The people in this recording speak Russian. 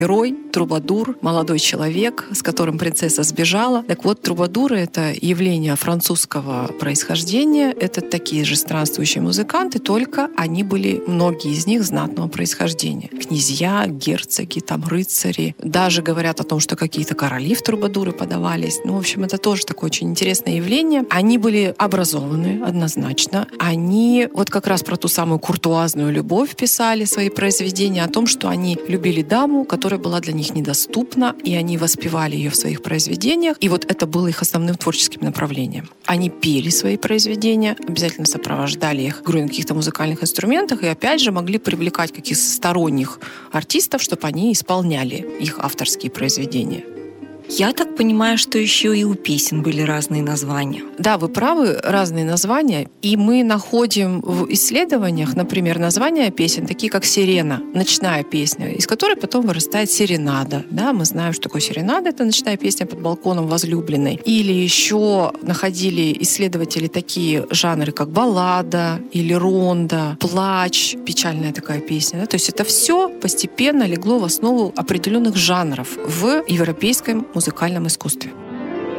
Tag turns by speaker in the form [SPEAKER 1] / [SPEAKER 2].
[SPEAKER 1] герой, трубадур, молодой человек, с которым принцесса сбежала. Так вот, трубадуры — это явление французского происхождения. Это такие же странствующие музыканты, только они были, многие из них, знатного происхождения. Князья, герцоги, там, рыцари. Даже говорят о том, что какие-то короли в трубадуры подавались. Ну, в общем, это тоже такое очень интересное явление. Они были образованы однозначно. Они вот как раз про ту самую куртуазную любовь писали свои произведения, о том, что они любили даму, которая была для них недоступна, и они воспевали ее в своих произведениях. И вот это было их основным творческим направлением. Они пели свои произведения, обязательно сопровождали их игрой на каких-то музыкальных инструментах, и опять же могли привлекать каких-то сторонних артистов, чтобы они исполняли их авторские произведения.
[SPEAKER 2] Я так понимаю, что еще и у песен были разные названия.
[SPEAKER 1] Да, вы правы, разные названия. И мы находим в исследованиях, например, названия песен, такие как «Сирена», ночная песня, из которой потом вырастает серенада. Да, мы знаем, что такое серенада — это ночная песня под балконом возлюбленной. Или еще находили исследователи такие жанры, как баллада или ронда, плач, печальная такая песня. Да? То есть это все постепенно легло в основу определенных жанров в европейском музыкальном искусстве.